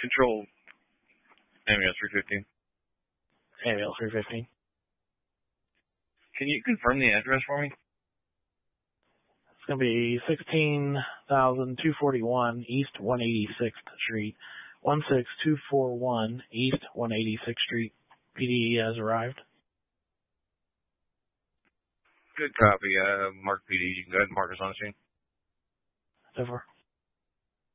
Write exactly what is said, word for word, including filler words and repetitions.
Control Amiel three fifteen. Amiel three fifteen. Can you confirm the address for me? It's going to be sixteen thousand two forty-one East one hundred eighty-sixth Street, one six two four one East one hundred eighty-sixth Street. P D E has arrived. Good copy. Uh, Mark P D. You can go ahead and mark us on the scene. Over.